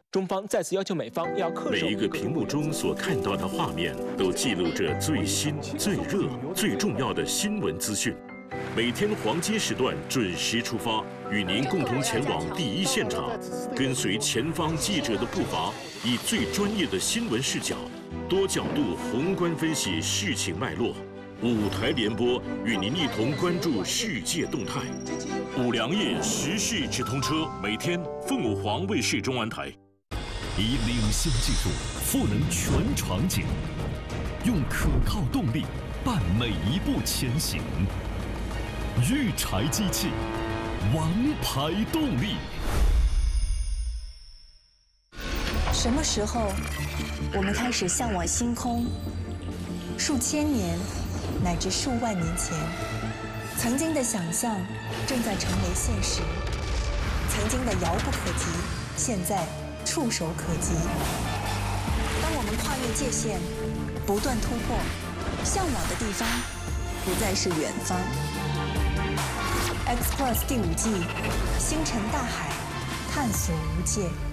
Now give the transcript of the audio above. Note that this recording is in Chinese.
中方再次要求美方要恪守每一个屏幕中所看到的画面，都记录着最新、最热、最重要的新闻资讯。每天黄金时段准时出发，与您共同前往第一现场，跟随前方记者的步伐，以最专业的新闻视角，多角度宏观分析事情脉络。5台联播与您一同关注世界动态。5粮液时事直通车，每天凤凰卫视中安台。 以领先技术赋能全场景，用可靠动力伴每一步前行。育柴机器，王牌动力。 什么时候，我们开始向往星空？数千年，乃至数万年前，曾经的想象正在成为现实，曾经的遥不可及，现在触手可及。当我们跨越界限，不断突破，向往的地方不再是远方。X Plus 第5季，星辰大海，探索无界。